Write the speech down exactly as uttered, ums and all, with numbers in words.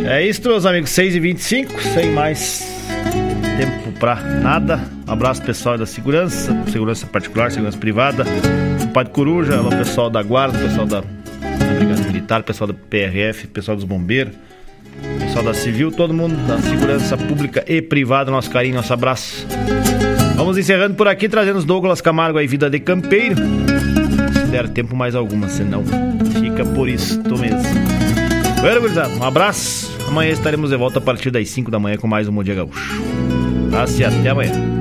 É isso, meus amigos, seis e vinte e cinco, sem mais tempo pra nada. Um abraço pessoal da segurança, segurança particular, segurança privada, Padre Coruja, o pessoal da guarda, o pessoal da, da Brigada Militar, o pessoal da P R F, o pessoal dos bombeiros, o pessoal da Civil, todo mundo da segurança pública e privada, nosso carinho, nosso abraço. Vamos encerrando por aqui, trazendo os Douglas Camargo aí, Vida de Campeiro. Se der tempo mais alguma, senão fica por isto mesmo. Bueno, gurizada, um abraço. Amanhã estaremos de volta a partir das cinco da manhã com mais um Bom Dia Gaúcho. Abraço e até amanhã.